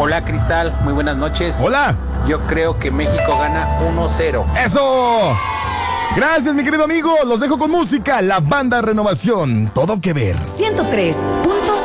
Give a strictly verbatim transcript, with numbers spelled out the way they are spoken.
Hola Cristal, muy buenas noches. Hola. Yo creo que México gana uno cero. ¡Eso! Gracias, mi querido amigo. Los dejo con música. La banda Renovación. Todo que ver. ciento tres punto